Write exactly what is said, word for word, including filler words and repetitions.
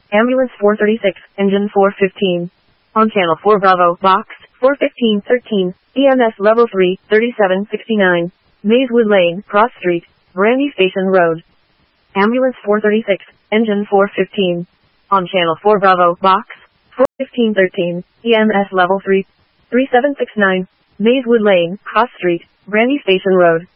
Ambulance four thirty-six, engine four fifteen. On channel four Bravo, box, four fifteen thirteen, E M S level three, thirty-seven sixty-nine. Mazewood Lane, Cross Street, Brandy Station Road. Ambulance four thirty-six, engine four fifteen. On channel four Bravo, box, four fifteen thirteen, E M S level three, thirty-seven sixty-nine. Mazewood Lane, Cross Street, Brandy Station Road.